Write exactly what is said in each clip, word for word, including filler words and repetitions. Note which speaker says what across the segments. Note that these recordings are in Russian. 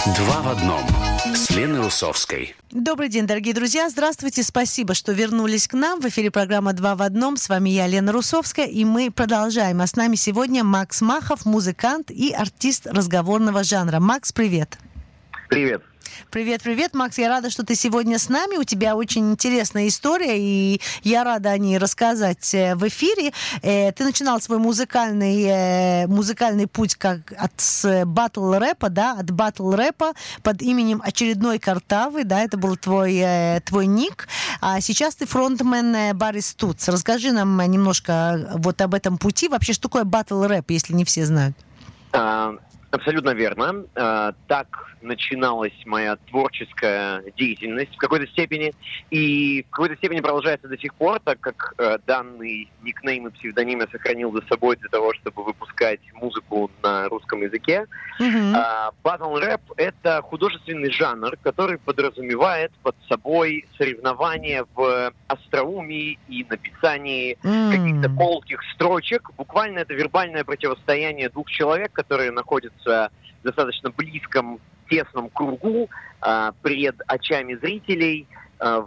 Speaker 1: Два в одном с Леной Русовской.
Speaker 2: Добрый день, дорогие друзья. Здравствуйте. Спасибо, что вернулись к нам. В эфире программа «Два в одном». С вами я, Лена Русовская, и мы продолжаем. А с нами сегодня Макс Махов, музыкант и артист разговорного жанра. Макс, привет.
Speaker 3: Привет.
Speaker 2: Привет, привет, Макс. Я рада, что ты сегодня с нами. У тебя очень интересная история, и я рада о ней рассказать в эфире. Ты начинал свой музыкальный, музыкальный путь как от батл-рэпа, да, от батл-рэпа под именем Очередной Картавы, да, это был твой, твой ник. А сейчас ты фронтмен Барис Тутс. Расскажи нам немножко вот об этом пути. Вообще, что такое батл-рэп, если не все знают?
Speaker 3: А, абсолютно верно. А, так начиналась моя творческая деятельность в какой-то степени, и в какой-то степени продолжается до сих пор, так как э, данный никнейм и псевдоним я сохранил за собой для того, чтобы выпускать музыку на русском языке. Mm-hmm. Батл-рэп — это художественный жанр, который подразумевает под собой соревнования в остроумии и написании mm-hmm. каких-то колких строчек. Буквально это вербальное противостояние двух человек, которые находятся в достаточно близком, тесном кругу, э, пред очами зрителей, э,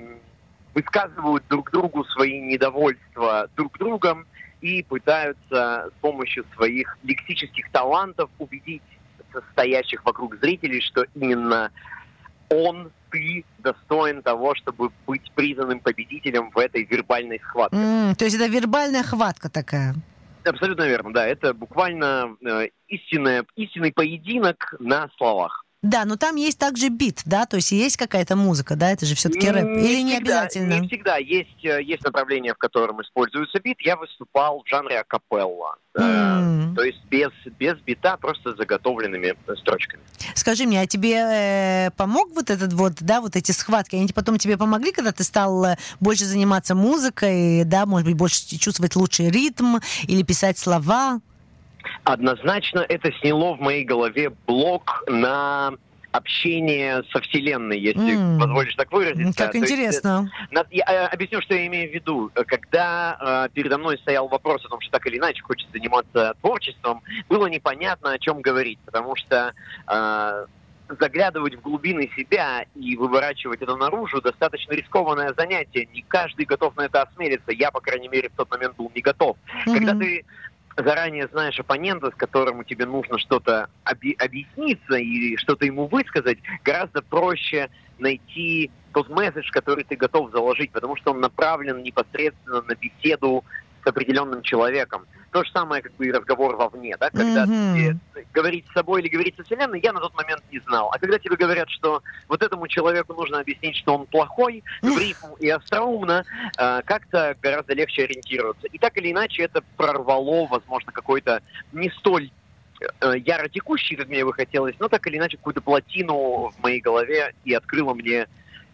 Speaker 3: высказывают друг другу свои недовольства друг другом и пытаются с помощью своих лексических талантов убедить стоящих вокруг зрителей, что именно он, ты достоин того, чтобы быть признанным победителем в этой вербальной схватке.
Speaker 2: Mm, то есть это вербальная хватка такая?
Speaker 3: Абсолютно верно, да. Это буквально э, истинная, истинный поединок на словах.
Speaker 2: Да, но там есть также бит, да? То есть есть какая-то музыка, да? Это же все-таки рэп.
Speaker 3: Не
Speaker 2: Или не
Speaker 3: всегда,
Speaker 2: обязательно?
Speaker 3: Не всегда. Есть, есть направление, в котором используется бит. Я выступал в жанре акапелла. Mm. Э, то есть без, без бита, просто с заготовленными строчками.
Speaker 2: Скажи мне, а тебе э, помог вот этот вот, да, вот эти схватки? Они потом тебе помогли, когда ты стал больше заниматься музыкой, да, может быть, больше чувствовать лучший ритм или писать слова?
Speaker 3: Однозначно это сняло в моей голове блок на общение со Вселенной, если mm. позволишь так выразиться.
Speaker 2: Как
Speaker 3: То
Speaker 2: интересно.
Speaker 3: Есть, я, я объясню, что я имею в виду. Когда э, передо мной стоял вопрос о том, что так или иначе хочется заниматься творчеством, было непонятно, о чем говорить, потому что э, заглядывать в глубины себя и выворачивать это наружу достаточно рискованное занятие. Не каждый готов на это осмелиться. Я, по крайней мере, в тот момент был не готов. Mm-hmm. Когда ты заранее знаешь оппонента, с которым тебе нужно что-то оби- объясниться и что-то ему высказать, гораздо проще найти тот месседж, который ты готов заложить, потому что он направлен непосредственно на беседу с определенным человеком. То же самое, как бы, и разговор вовне, да, когда mm-hmm. ты говорить с собой или говорить со Вселенной, я на тот момент не знал. А когда тебе говорят, что вот этому человеку нужно объяснить, что он плохой, в рифм и остроумно, э, как-то гораздо легче ориентироваться. И так или иначе это прорвало, возможно, какой-то не столь э, яро текущий, как мне бы хотелось, но так или иначе какую-то плотину в моей голове и открыло мне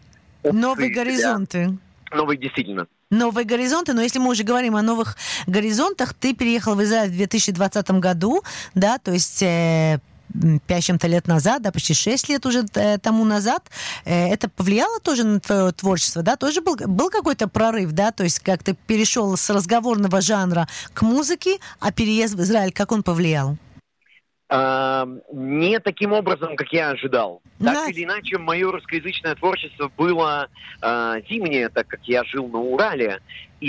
Speaker 2: новые горизонты.
Speaker 3: Новые, действительно.
Speaker 2: Новые горизонты, но если мы уже говорим о новых горизонтах, ты переехал в Израиль в две тысячи двадцатом году, да, то есть э, пять чем-то лет назад, да, почти шесть лет уже э, тому назад. Э, это повлияло тоже на твое творчество, да? Тоже был, был какой-то прорыв, да? То есть как ты перешел с разговорного жанра к музыке, а переезд в Израиль, как он повлиял?
Speaker 3: Uh, не таким образом, как я ожидал. Так
Speaker 2: да.
Speaker 3: или иначе, мое русскоязычное творчество было uh, зимнее, так как я жил на Урале,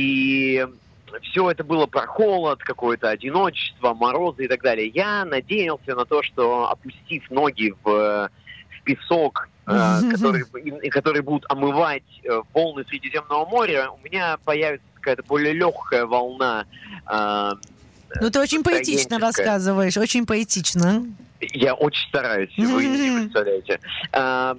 Speaker 3: и все это было про холод, какое-то одиночество, морозы и так далее. Я надеялся на то, что, опустив ноги в, в песок, uh, который, которые будут омывать uh, волны Средиземного моря, у меня появится какая-то более легкая волна. Uh,
Speaker 2: Ну, ты очень поэтично рассказываешь, очень поэтично.
Speaker 3: Я очень стараюсь, вы не представляете. А,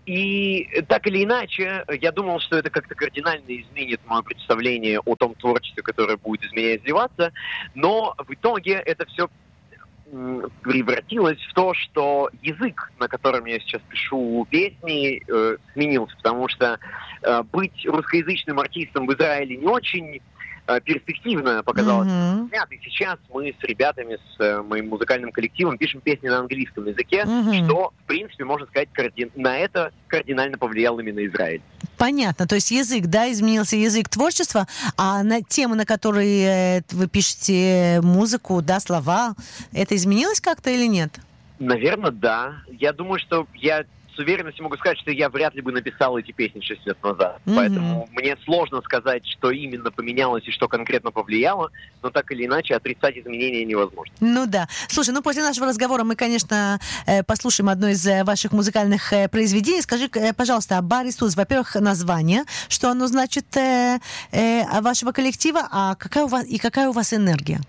Speaker 3: и так или иначе, я думал, что это как-то кардинально изменит мое представление о том творчестве, которое будет из меня изливаться, но в итоге это все превратилось в то, что язык, на котором я сейчас пишу песни, э, сменился, потому что э, быть русскоязычным артистом в Израиле не очень перспективно показалось. Mm-hmm. И сейчас мы с ребятами, с э, моим музыкальным коллективом пишем песни на английском языке, mm-hmm. что, в принципе, можно сказать, карди... на это кардинально повлиял именно Израиль.
Speaker 2: Понятно. То есть язык, да, изменился язык творчества, а на темы, на которые вы пишете музыку, да, слова, это изменилось как-то или нет?
Speaker 3: Наверное, да. Я думаю, что я с уверенностью могу сказать, что я вряд ли бы написал эти песни шесть лет назад. Mm-hmm. Поэтому мне сложно сказать, что именно поменялось и что конкретно повлияло, но так или иначе отрицать изменения невозможно.
Speaker 2: Ну да. Слушай, ну после нашего разговора мы, конечно, послушаем одно из ваших музыкальных произведений. Скажи, пожалуйста, Барис Туз, во-первых, название, что оно значит э, э, вашего коллектива, а какая у вас, и какая у вас энергия?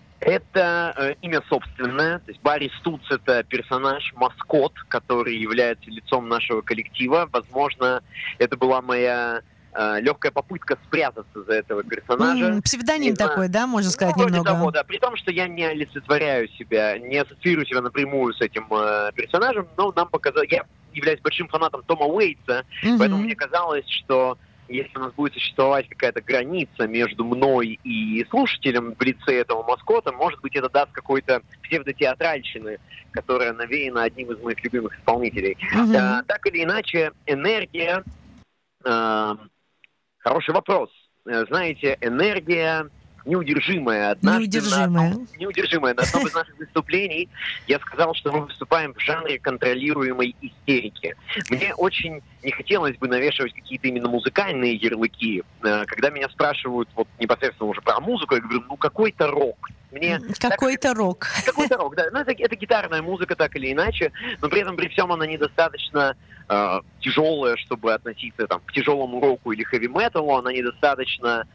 Speaker 3: Это э, имя собственное, то есть Барис Туц — это персонаж, маскот, который является лицом нашего коллектива. Возможно, это была моя э, легкая попытка спрятаться за этого персонажа.
Speaker 2: Mm, псевдоним не такой, знаю. Да, можно сказать,
Speaker 3: ну,
Speaker 2: немного?
Speaker 3: Того, да. При том, что я не олицетворяю себя, не ассоциирую себя напрямую с этим э, персонажем, но нам показалось, я являюсь большим фанатом Тома Уэйтса, mm-hmm. поэтому мне казалось, что если у нас будет существовать какая-то граница между мной и слушателем в лице этого маскота, может быть, это даст какой-то псевдотеатральщины, которая навеяна одним из моих любимых исполнителей. Mm-hmm. А, так или иначе, энергия... А, хороший вопрос. Знаете, энергия... неудержимая. Однажды
Speaker 2: неудержимая.
Speaker 3: На одном, неудержимая. На одном из наших выступлений я сказал, что мы выступаем в жанре контролируемой истерики. Мне очень не хотелось бы навешивать какие-то именно музыкальные ярлыки. Когда меня спрашивают вот непосредственно уже про музыку, я говорю, ну какой-то рок. Мне
Speaker 2: какой-то
Speaker 3: так,
Speaker 2: рок.
Speaker 3: Какой-то рок, да. Ну, это, это гитарная музыка, так или иначе, но при этом при всем она недостаточно э, тяжелая, чтобы относиться там, к тяжелому року или хэви-металу, она недостаточно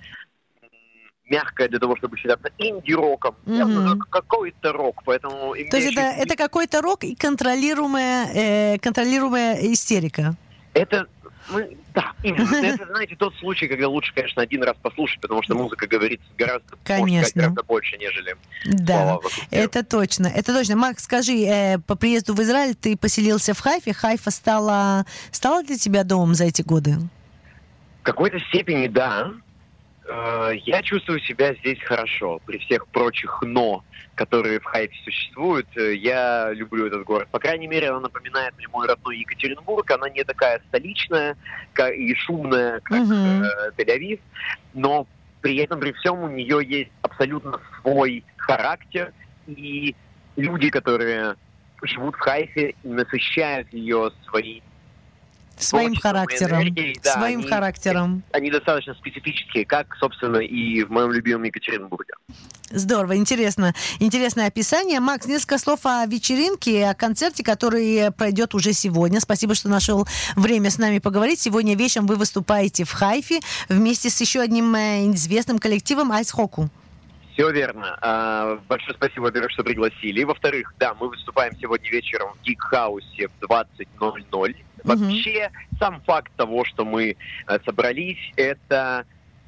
Speaker 3: мягкая для того, чтобы считаться инди-роком. Mm-hmm. Какой-то рок, поэтому...
Speaker 2: То есть это, это какой-то рок и контролируемая, э, контролируемая истерика?
Speaker 3: Это... Мы, да, именно. Это, знаете, тот случай, когда лучше, конечно, один раз послушать, потому что музыка говорит гораздо, сказать, гораздо больше, нежели
Speaker 2: да,
Speaker 3: слова.
Speaker 2: Это точно, это точно. Макс, скажи, э, по приезду в Израиль ты поселился в Хайфе. Хайфа стала, стала для тебя домом за эти годы?
Speaker 3: В какой-то степени, да. Я чувствую себя здесь хорошо. При всех прочих «но», которые в Хайфе существуют, я люблю этот город. По крайней мере, она напоминает мне мой родной Екатеринбург. Она не такая столичная и шумная, как uh-huh. Тель-Авив, но при этом, при всем, у нее есть абсолютно свой характер. И люди, которые живут в Хайфе, насыщают ее своей
Speaker 2: Своим характером.
Speaker 3: Энергией, да,
Speaker 2: Своим
Speaker 3: они,
Speaker 2: характером.
Speaker 3: Они достаточно специфические, как, собственно, и в моем любимом Екатеринбурге.
Speaker 2: Здорово, интересно. Интересное описание. Макс, несколько слов о вечеринке, о концерте, который пройдет уже сегодня. Спасибо, что нашел время с нами поговорить. Сегодня вечером вы выступаете в Хайфе вместе с еще одним известным коллективом Айс Хоку.
Speaker 3: Все верно. Большое спасибо, во-первых, что пригласили. Во-вторых, да, мы выступаем сегодня вечером в Гик-хаусе в двадцать ноль ноль. Вообще, угу. сам факт того, что мы э, собрались, это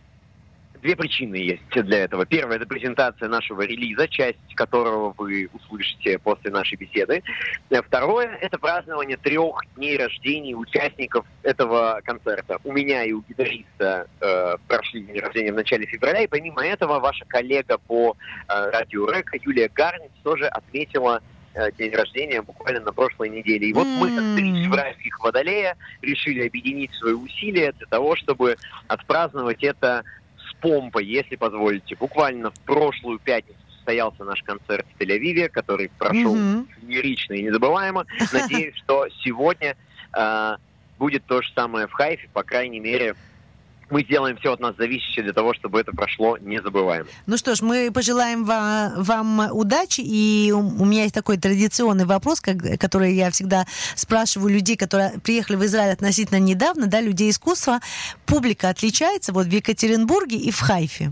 Speaker 3: две причины есть для этого. Первая — это презентация нашего релиза, часть которого вы услышите после нашей беседы. Второе — это празднование трех дней рождения участников этого концерта. У меня и у гитариста э, прошли день рождения в начале февраля, и помимо этого ваша коллега по э, радио Река Юлия Гарниц тоже отметила день рождения буквально на прошлой неделе. И вот mm-hmm. мы, как три еврейских водолея, решили объединить свои усилия для того, чтобы отпраздновать это с помпой, если позволите. Буквально в прошлую пятницу состоялся наш концерт в Тель-Авиве, который прошел mm-hmm. феерично и незабываемо. Надеюсь, что сегодня э, будет то же самое в Хайфе, по крайней мере, мы сделаем все от нас зависящее для того, чтобы это прошло незабываемо.
Speaker 2: Ну что ж, мы пожелаем вам, вам удачи. И у меня есть такой традиционный вопрос, который я всегда спрашиваю людей, которые приехали в Израиль относительно недавно, да, людей искусства. Публика отличается вот в Екатеринбурге и в Хайфе?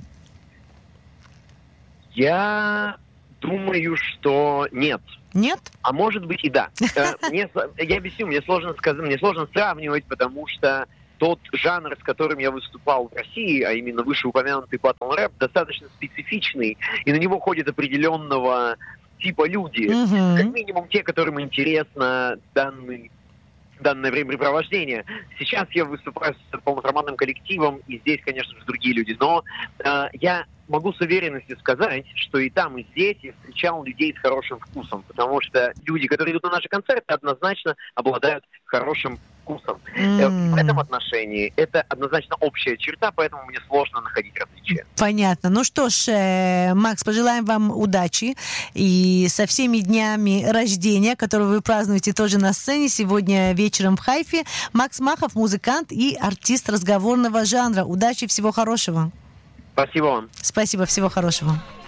Speaker 3: Я думаю, что нет.
Speaker 2: Нет?
Speaker 3: А может быть и да. Мне, я объясню, мне сложно сказать, мне сложно сравнивать, потому что тот жанр, с которым я выступал в России, а именно вышеупомянутый батл-рэп, достаточно специфичный, и на него ходят определенного типа люди. Uh-huh. Как минимум те, которым интересно данный, данное времяпрепровождение. Сейчас я выступаю с полноформатным коллективом, и здесь, конечно же, другие люди. Но э, я могу с уверенностью сказать, что и там, и здесь я встречал людей с хорошим вкусом, потому что люди, которые идут на наши концерты, однозначно обладают хорошим вкусом.
Speaker 2: Mm.
Speaker 3: В этом отношении это однозначно общая черта, поэтому мне сложно находить различия.
Speaker 2: Понятно. Ну что ж, Макс, пожелаем вам удачи и со всеми днями рождения, которые вы празднуете тоже на сцене сегодня вечером в Хайфе. Макс Махов, музыкант и артист разговорного жанра. Удачи, всего хорошего.
Speaker 3: Спасибо вам.
Speaker 2: Спасибо, всего хорошего.